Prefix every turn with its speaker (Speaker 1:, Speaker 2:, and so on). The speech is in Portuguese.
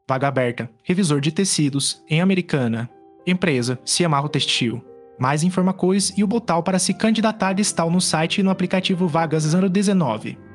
Speaker 1: Vaga aberta, revisor de tecidos, em Americana. Empresa, Ciamarro Textil. Mais informações e o botão para se candidatar estão no site e no aplicativo Vagas 019.